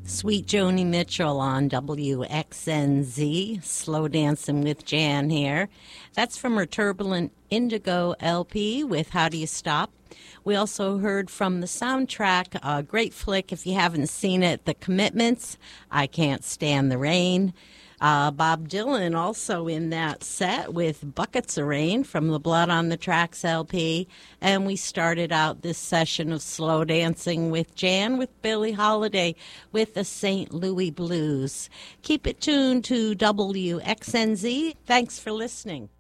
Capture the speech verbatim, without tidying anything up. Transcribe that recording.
Sweet Joni Mitchell on W X N Z, Slow Dancing with Jan here. That's from her Turbulent Indigo L P with How Do You Stop? We also heard from the soundtrack, a great flick if you haven't seen it, The Commitments, I Can't Stand the Rain. Uh, Bob Dylan also in that set with Buckets of Rain from the Blood on the Tracks L P. And we started out this session of Slow Dancing with Jan with Billie Holiday with the Saint Louis Blues. Keep it tuned to W X N Z. Thanks for listening.